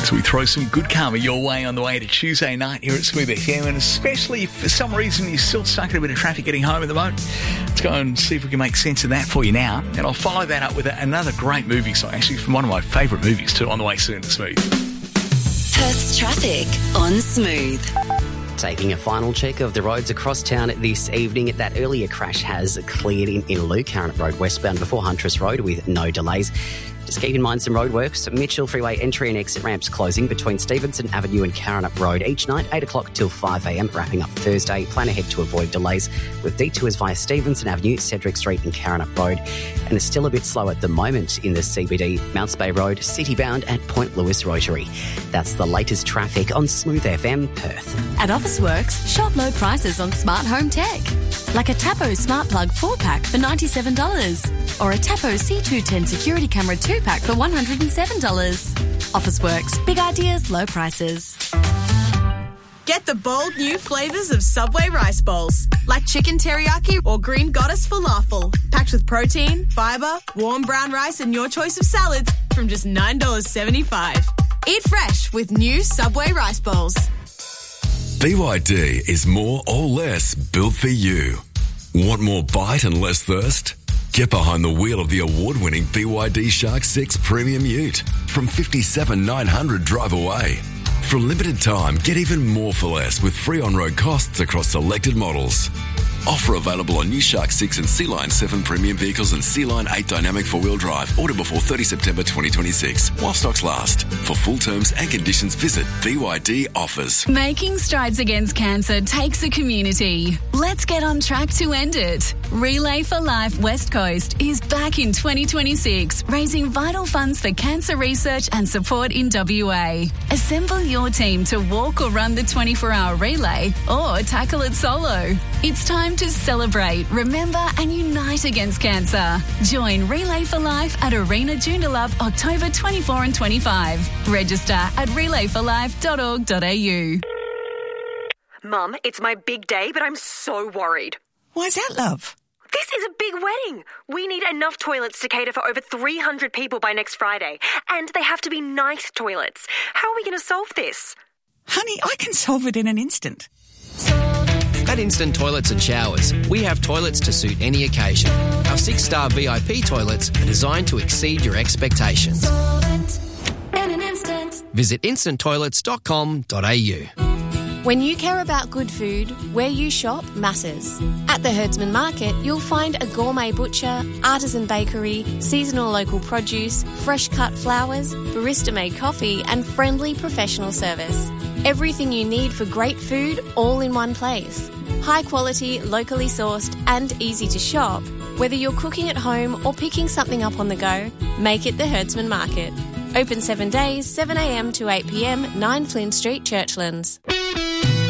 So we throw some good karma your way on the way to Tuesday night here at Smooth FM, and especially if for some reason you're still stuck in a bit of traffic getting home at the moment, let's go and see if we can make sense of that for you now. And I'll follow that up with another great movie song, actually from one of my favourite movies too, on the way soon to Smooth. Perth's traffic on Smooth. Taking a final check of the roads across town this evening. That earlier crash has cleared in Lou Current Road westbound before Huntress Road with no delays. Just keep in mind some roadworks. Mitchell Freeway entry and exit ramps closing between Stevenson Avenue and Karrinyup Road each night, 8 o'clock till 5 a.m, wrapping up Thursday. Plan ahead to avoid delays with detours via Stevenson Avenue, Cedric Street and Karrinyup Road. And it's still a bit slow at the moment in the CBD, Mounts Bay Road, city-bound at Point Lewis Rotary. That's the latest traffic on Smooth FM Perth. At Officeworks, shop low prices on smart home tech. Like a Tapo Smart Plug 4-pack for $97. Or a Tapo C210 security camera 2-pack for $107. Officeworks. Big ideas, low prices. Get the bold new flavours of Subway rice bowls, like chicken teriyaki or green goddess falafel, packed with protein, fibre, warm brown rice and your choice of salads from just $9.75. Eat fresh with new Subway rice bowls. BYD is more or less built for you. Want more bite and less thirst? Get behind the wheel of the award-winning BYD Shark 6 Premium Ute from $57,900 drive away. For a limited time, get even more for less with free on-road costs across selected models. Offer available on new Shark 6 and Sea Line 7 premium vehicles and Sea Line 8 dynamic four-wheel drive. Order before 30 September 2026 while stocks last. For full terms and conditions, visit BYD Offers. Making strides against cancer takes a community. Let's get on track to end it. Relay for Life West Coast is back in 2026, raising vital funds for cancer research and support in WA. Assemble your team to walk or run the 24-hour relay or tackle it solo. It's time to celebrate, remember and unite against cancer. Join Relay for Life at Arena Joondalup October 24 and 25. Register at relayforlife.org.au. Mum, it's my big day, but I'm so worried. Why's that, love? This is a big wedding. We need enough toilets to cater for over 300 people by next Friday. And they have to be nice toilets. How are we going to solve this? Honey, I can solve it in an instant. At Instant Toilets and Showers, we have toilets to suit any occasion. Our 6-star VIP toilets are designed to exceed your expectations. Visit instanttoilets.com.au. When you care about good food, where you shop matters. At the Herdsman Market, you'll find a gourmet butcher, artisan bakery, seasonal local produce, fresh cut flowers, barista-made coffee and friendly professional service. Everything you need for great food all in one place. High quality, locally sourced and easy to shop. Whether you're cooking at home or picking something up on the go, make it the Herdsman Market. Open 7 days, 7 a.m. to 8 p.m, 9 Flynn Street, Churchlands.